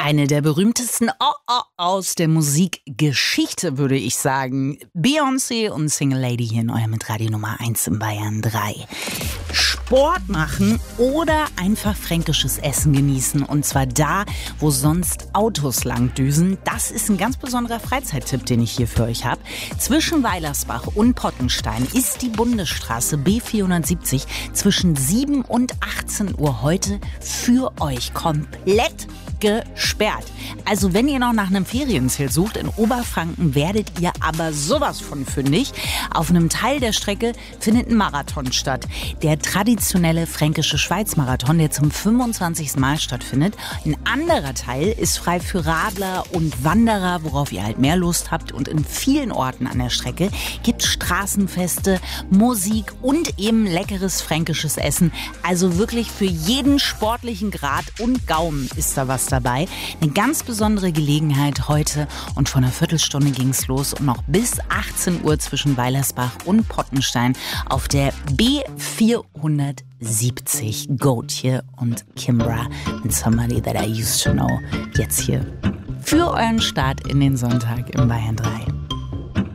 Eine der berühmtesten aus der Musikgeschichte, würde ich sagen. Beyoncé und Single Lady hier in eurem Radio Nummer 1 in Bayern 3. Sport machen oder einfach fränkisches Essen genießen. Und zwar da, wo sonst Autos langdüsen. Das ist ein ganz besonderer Freizeittipp, den ich hier für euch habe. Zwischen Weilersbach und Pottenstein ist die Bundesstraße B470 zwischen 7 und 18 Uhr heute für euch komplett gesperrt. Also wenn ihr noch nach einem Ferienziel sucht in Oberfranken, werdet ihr aber sowas von fündig. Auf einem Teil der Strecke findet ein Marathon statt. Der traditionelle fränkische Schweizmarathon, der zum 25. Mal stattfindet. Ein anderer Teil ist frei für Radler und Wanderer, worauf ihr halt mehr Lust habt. Und in vielen Orten an der Strecke gibt es Straßenfeste, Musik und eben leckeres fränkisches Essen. Also wirklich für jeden sportlichen Grad und Gaumen ist da was dabei. Eine ganz besondere Gelegenheit heute und vor einer Viertelstunde ging's los und noch bis 18 Uhr zwischen Weilersbach und Pottenstein auf der B470. Goatje und Kimbra and Somebody That I Used to Know. Jetzt hier für euren Start in den Sonntag im Bayern 3.